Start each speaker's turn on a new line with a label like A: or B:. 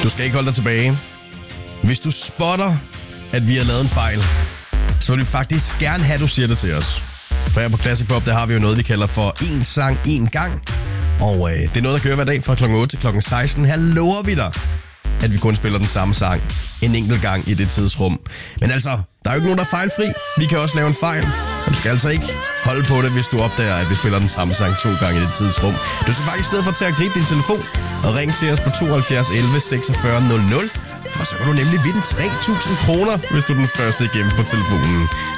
A: Du skal ikke holde dig tilbage. Hvis du spotter, at vi har lavet en fejl, så vil vi faktisk gerne have, at du siger det til os. For her på Classic Pop, der har vi jo noget, vi kalder for en sang, en gang. Og det er noget, der kører hver dag fra kl. 8 til kl. 16. Her lover vi dig, at vi kun spiller den samme sang en enkelt gang i det tidsrum. Men altså, der er jo ikke nogen, der er fejlfri. Vi kan også lave en fejl. Men du skal altså ikke holde på det, hvis du opdager, at vi spiller den samme sang 2 gange i det tidsrum. Du skal faktisk i stedet for til at gribe din telefon og ringe til os på 72 11 46 00. For så kan du nemlig vinde 3.000 kroner, hvis du er den første igennem på telefonen.